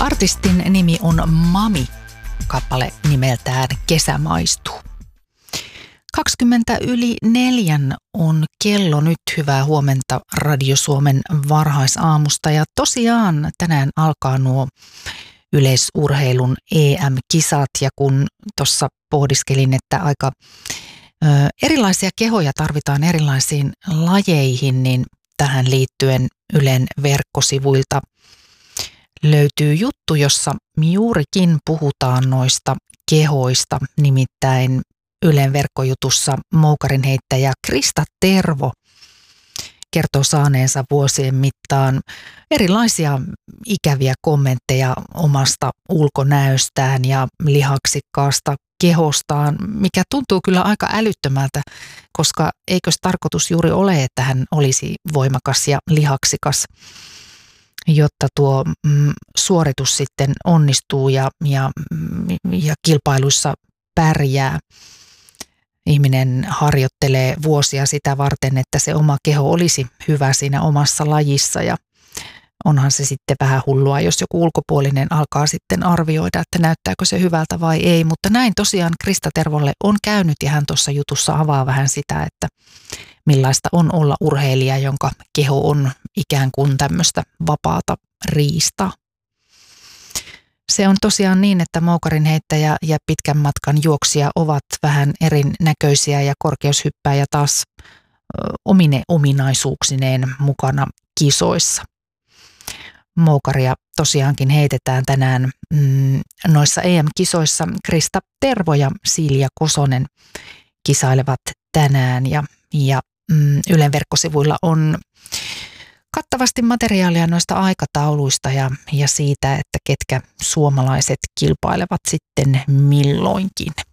Artistin nimi on Mami, kappale nimeltään Kesä maistuu. 4:20 on kello nyt. Hyvää huomenta Radio Suomen varhaisaamusta. Ja tosiaan tänään alkaa nuo yleisurheilun EM-kisat. Ja kun tuossa pohdiskelin, että aika erilaisia kehoja tarvitaan erilaisiin lajeihin, niin tähän liittyen Ylen verkkosivuilta löytyy juttu, jossa juurikin puhutaan noista kehoista. Nimittäin Ylen verkkojutussa moukarinheittäjä Krista Tervo kertoo saaneensa vuosien mittaan erilaisia ikäviä kommentteja omasta ulkonäöstään ja lihaksikkaasta kehostaan, mikä tuntuu kyllä aika älyttömältä, koska eikös tarkoitus juuri ole, että hän olisi voimakas ja lihaksikas, jotta tuo suoritus sitten onnistuu ja kilpailuissa pärjää. Ihminen harjoittelee vuosia sitä varten, että se oma keho olisi hyvä siinä omassa lajissa, ja onhan se sitten vähän hullua, jos joku ulkopuolinen alkaa sitten arvioida, että näyttääkö se hyvältä vai ei. Mutta näin tosiaan Krista Tervolle on käynyt, ja hän tuossa jutussa avaa vähän sitä, että millaista on olla urheilija, jonka keho on ikään kuin tämmöistä vapaata riistaa. Se on tosiaan niin, että moukarinheittäjä ja pitkän matkan juoksija ovat vähän erinäköisiä, ja korkeushyppääjä taas omine ominaisuuksineen mukana kisoissa. Moukaria tosiaankin heitetään tänään noissa EM-kisoissa. Krista Tervo ja Silja Kosonen kisailevat tänään, ja Ylen verkkosivuilla on kattavasti materiaalia noista aikatauluista ja siitä, että ketkä suomalaiset kilpailevat sitten milloinkin.